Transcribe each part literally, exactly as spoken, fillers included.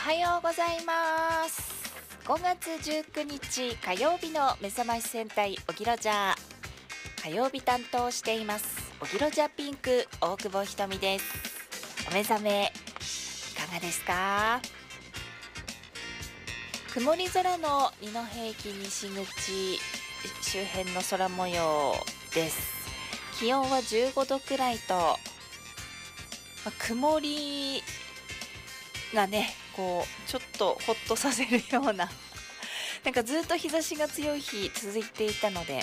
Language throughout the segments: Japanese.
はようございます。ごがつじゅうくにち火曜日の目覚まし戦隊おぎろジャー。火曜日担当していますおぎろジャピンク大久保ひとみです。お目覚めいかがですか？曇り空の二戸駅西口周辺の空模様です。気温はじゅうごどくらいと、まあ、曇りがねこうちょっとホッとさせるようななんかずっと日差しが強い日続いていたので、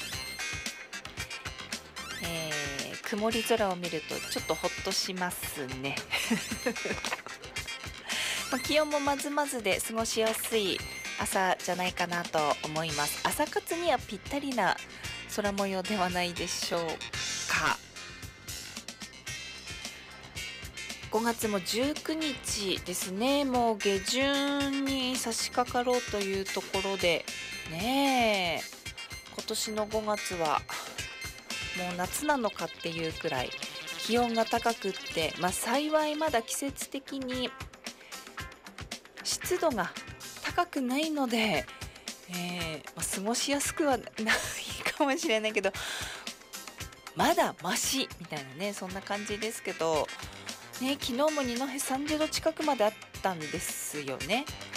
えー、曇り空を見るとちょっとホッとしますねまあ気温もまずまずで過ごしやすい朝じゃないかなと思います。朝活にはぴったりな空模様ではないでしょうか。ごがつもじゅうくにちですね。もう下旬に差し掛かろうというところでねえ、今年のごがつはもう夏なのかっていうくらい気温が高くって、まあ幸いまだ季節的に湿度が高くないので、えーまあ、過ごしやすくはないかもしれないけど、まだマシみたいなね、そんな感じですけどね。昨日も二戸さんじゅうど近くまであったんですよね。